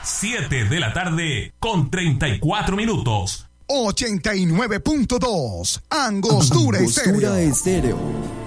7 de la tarde con 34 minutos. 89.2 Angostura Estéreo.